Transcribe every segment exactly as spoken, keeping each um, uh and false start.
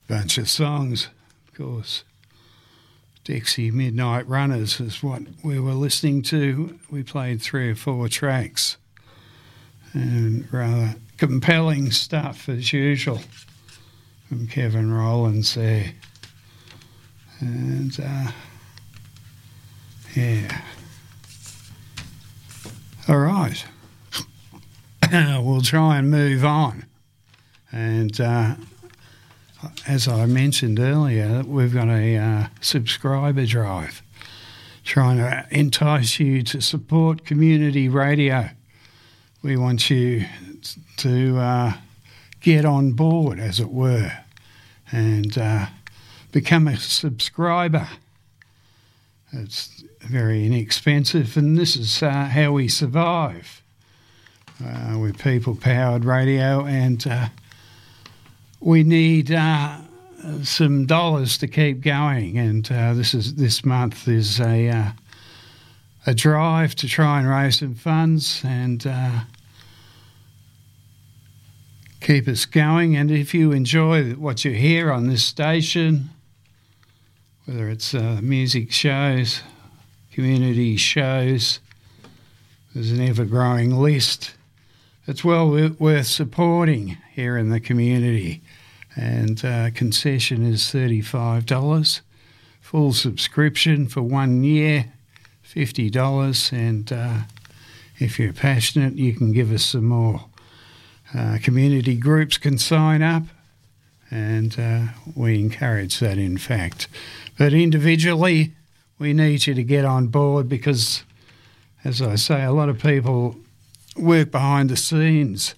bunch of songs, of course. Dixie Midnight Runners is what we were listening to. We played three or four tracks and rather compelling stuff as usual from Kevin Rowlands there. And, uh, yeah. All right. We'll try and move on. And uh, as I mentioned earlier, we've got a uh, subscriber drive trying to entice you to support community radio. We want you to uh, get on board, as it were, and uh, become a subscriber. It's very inexpensive, and this is uh, how we survive. Uh, we're people-powered radio, and uh, we need uh, some dollars to keep going. And uh, this is this month is a uh, a drive to try and raise some funds and uh, keep us going. And if you enjoy what you hear on this station, whether it's uh, music shows, community shows, there's an ever-growing list. It's well worth supporting here in the community. And uh, concession is thirty-five dollars. Full subscription for one year, fifty dollars. And uh, if you're passionate, you can give us some more. Uh, community groups can sign up, and uh, we encourage that, in fact. But individually, we need you to get on board because, as I say, a lot of people work behind the scenes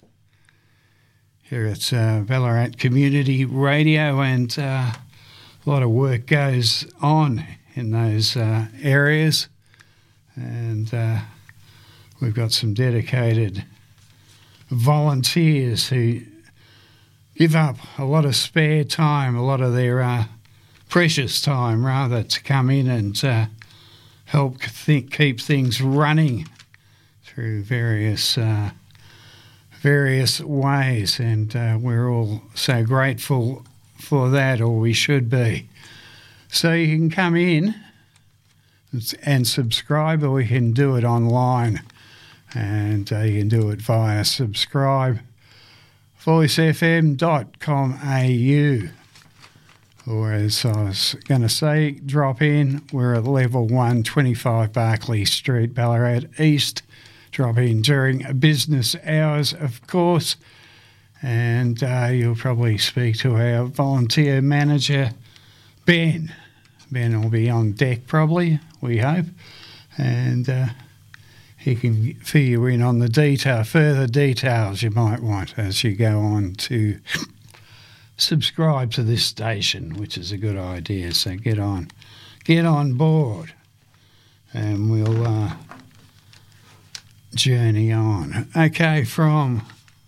here at uh, Ballarat Community Radio, and uh, a lot of work goes on in those uh, areas, and uh, we've got some dedicated volunteers who give up a lot of spare time, a lot of their uh, precious time, rather, to come in and uh, help th- keep things running through various uh, various ways, and uh, we're all so grateful for that, or we should be. So you can come in and subscribe, or you can do it online, and uh, you can do it via subscribe voice f m dot com a u, or as I was going to say, drop in. We're at level one, twenty-five Barclay Street, Ballarat East. Drop in during business hours, of course, and uh, you'll probably speak to our volunteer manager, Ben. Ben will be on deck probably, we hope, and uh, he can fill you in on the detail, further details you might want as you go on to subscribe to this station, which is a good idea. So get on, get on board, and we'll uh, journey on. Okay, from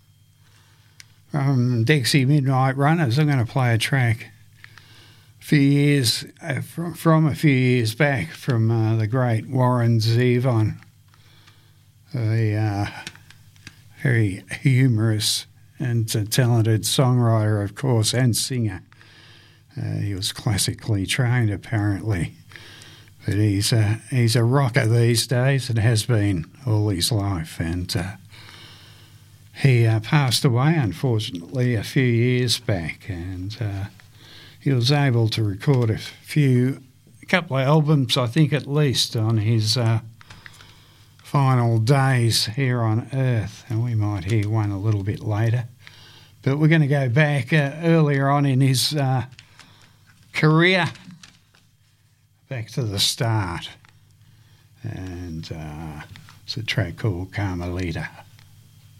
from Dixie Midnight Runners, I'm going to play a track a few years uh, from, from a few years back from uh, the great Warren Zevon, a uh, very humorous and a talented songwriter, of course, and singer. Uh, he was classically trained, apparently. But he's a, he's a rocker these days and has been all his life. And uh, he uh, passed away, unfortunately, a few years back. And uh, he was able to record a few, a couple of albums, I think at least, on his uh, final days here on Earth. And we might hear one a little bit later. But we're going to go back uh, earlier on in his uh, career, back to the start, and uh, it's a track called Carmelita.